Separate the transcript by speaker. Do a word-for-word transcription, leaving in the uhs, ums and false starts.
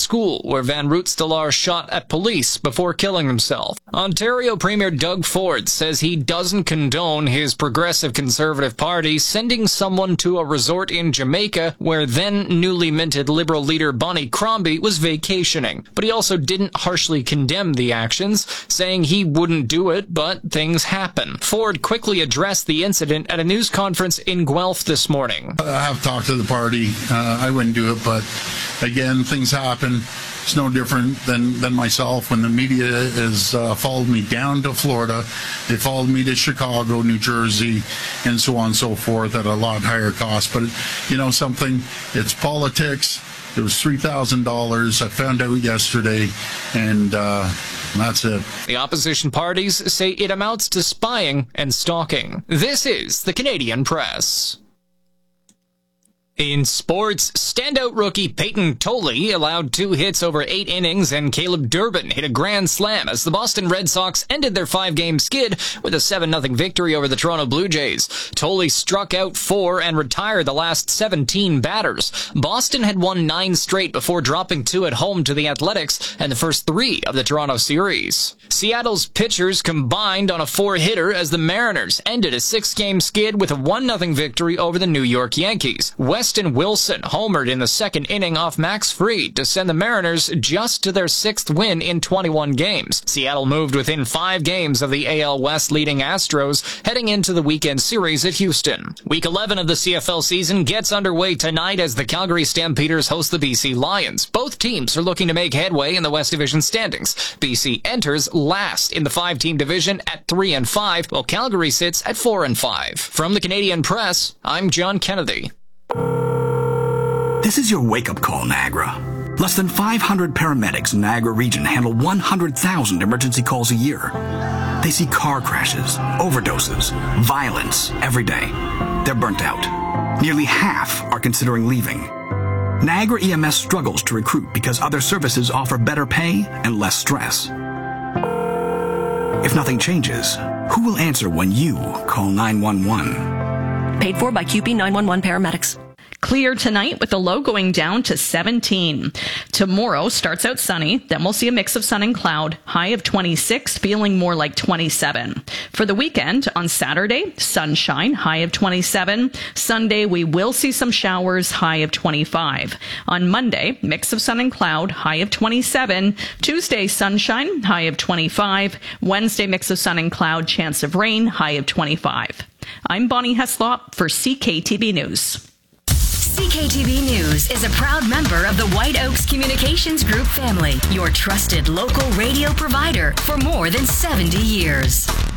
Speaker 1: school where Van Roostelaar shot at police before killing himself. Ontario Premier Doug Ford says he doesn't condone his Progressive Conservative Party sending someone to a resort in Jamaica where then newly minted Liberal leader Bonnie Crombie was vacationing. But he also didn't harshly condemn the actions, saying he wouldn't do it, but things happen. Ford quickly addressed the incident at a news conference in Guelph this morning.
Speaker 2: I have talked to the party. Uh, I wouldn't do it, but again, things happen. It's no different than, than myself. When the media has uh, followed me down to Florida, they followed me to Chicago, New Jersey, and so on and so forth at a lot higher cost. But, you know something, it's politics. It was three thousand dollars. I found out yesterday, and uh, that's it.
Speaker 1: The opposition parties say it amounts to spying and stalking. This is the Canadian Press. In sports, standout rookie Peyton Tolley allowed two hits over eight innings, and Caleb Durbin hit a grand slam as the Boston Red Sox ended their five-game skid with a seven nothing victory over the Toronto Blue Jays. Tolley struck out four and retired the last seventeen batters. Boston had won nine straight before dropping two at home to the Athletics and the first three of the Toronto series. Seattle's pitchers combined on a four-hitter as the Mariners ended a six-game skid with a one nothing victory over the New York Yankees. Weston Wilson homered in the second inning off Max Fried to send the Mariners just to their sixth win in twenty-one games. Seattle moved within five games of the A L West leading Astros heading into the weekend series at Houston. Week eleven of the C F L season gets underway tonight as the Calgary Stampeders host the B C Lions. Both teams are looking to make headway in the West Division standings. B C enters last in the five-team division at three and five, while Calgary sits at four and five. From the Canadian Press, I'm John Kennedy.
Speaker 3: This is your wake-up call, Niagara. Less than five hundred paramedics in Niagara region handle one hundred thousand emergency calls a year. They see car crashes, overdoses, violence every day. They're burnt out. Nearly half are considering leaving. Niagara E M S struggles to recruit because other services offer better pay and less stress. If nothing changes, who will answer when you call nine one one?
Speaker 4: Paid for by Q P nine one one paramedics. Clear tonight with the low going down to seventeen. Tomorrow starts out sunny, then we'll see a mix of sun and cloud, high of twenty-six, feeling more like twenty-seven. For the weekend, on Saturday, sunshine, high of twenty-seven. Sunday, we will see some showers, high of twenty-five. On Monday, mix of sun and cloud, high of twenty-seven. Tuesday, sunshine, high of twenty-five. Wednesday, mix of sun and cloud, chance of rain, high of twenty-five. I'm Bonnie Heslop for C K T V News.
Speaker 5: C K T V News is a proud member of the White Oaks Communications Group family, your trusted local radio provider for more than seventy years.